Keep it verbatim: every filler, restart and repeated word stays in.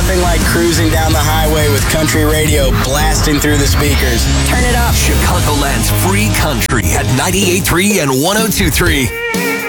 nothing like cruising down the highway with country radio blasting through the speakers. Turn it up. Chicagoland's free country at ninety-eight point three and one oh two point three.